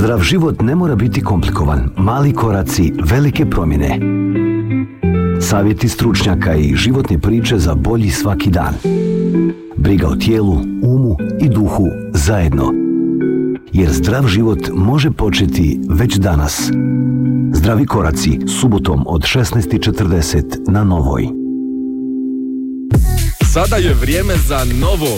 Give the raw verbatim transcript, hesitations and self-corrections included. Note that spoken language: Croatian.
Zdrav život ne mora biti komplikovan. Mali koraci, velike promjene. Savjeti stručnjaka i životne priče za bolji svaki dan. Briga o tijelu, umu i duhu zajedno. Jer zdrav život može početi već danas. Zdravi koraci, subotom od šesnaest i četrdeset na Novoj. Sada je vrijeme za novo.